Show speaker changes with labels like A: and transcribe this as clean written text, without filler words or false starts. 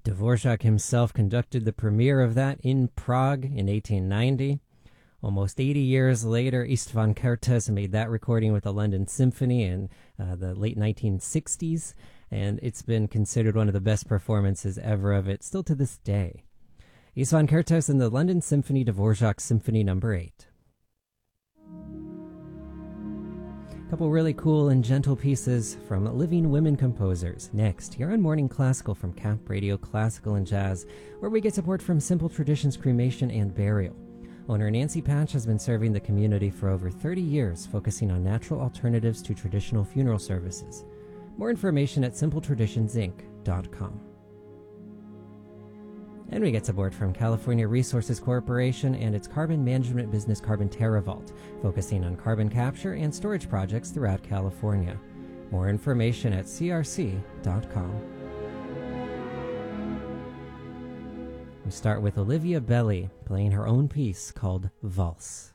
A: Dvorak himself conducted the premiere of that in Prague in 1890. Almost 80 years later, Istvan Kertész made that recording with the London Symphony in the late 1960s, and it's been considered one of the best performances ever of it, still to this day. Istvan Kertész and the London Symphony, Dvorak Symphony No. 8. A couple really cool and gentle pieces from living women composers. Next, here on Morning Classical from Camp Radio Classical and Jazz, where we get support from Simple Traditions Cremation and Burial. Owner Nancy Patch has been serving the community for over 30 years, focusing on natural alternatives to traditional funeral services. More information at simpletraditionsinc.com. And we get support from California Resources Corporation and its carbon management business Carbon TerraVault, focusing on carbon capture and storage projects throughout California. More information at crc.com. We start with Olivia Belli playing her own piece called Valse.